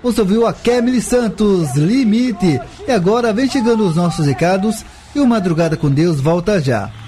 Você ouviu a Kemily Santos, Limite. E agora vem chegando os nossos recados e o Madrugada com Deus volta já.